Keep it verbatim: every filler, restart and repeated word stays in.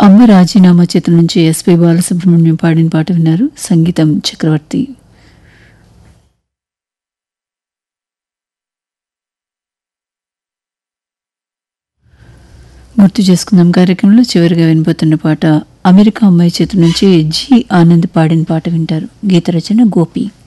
అమ్మ రాజీనామా చిత్రం నుంచి ఎస్పి బాలసుబ్రహ్మణ్యం పాడిన పాట విన్నారు. సంగీతం చక్రవర్తి. గుర్తు చేసుకుందాం కార్యక్రమంలో చివరిగా వినబోతున్న పాట అమెరికా అమ్మాయి చిత్రం నుంచి జి ఆనంద్ పాడిన పాట వింటారు. గీత రచన గోపి.